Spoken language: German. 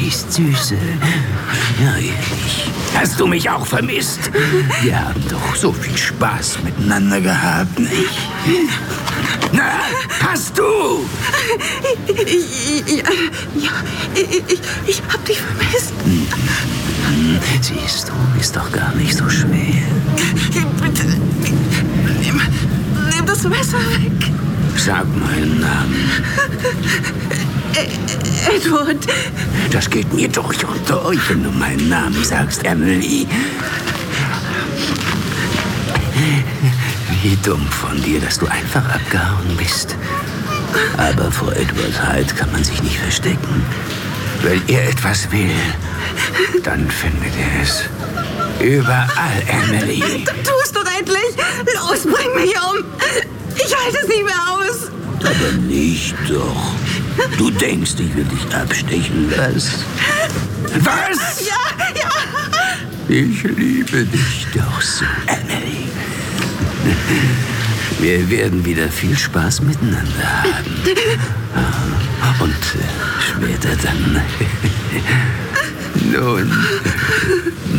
bist, Süße. Ja, hast du mich auch vermisst? Wir haben doch so viel Spaß miteinander gehabt, nicht? Na, hast du? Ich hab dich vermisst. Siehst du, ist doch gar nicht so schwer. Bitte, nimm das Messer weg. Sag meinen Namen. Edward. Das geht mir durch und durch, wenn du meinen Namen sagst, Emily. Wie dumm von dir, dass du einfach abgehauen bist. Aber vor Edward Hyde kann man sich nicht verstecken. Wenn er etwas will, dann findet er es. Überall, Emily. Tu es doch endlich. Los, bring mich um. Ich halte es nicht mehr aus. Aber nicht doch. Du denkst, ich will dich abstechen, was? Was? Ja. Ich liebe dich doch so, Emily. Wir werden wieder viel Spaß miteinander haben. Und später dann. Nun,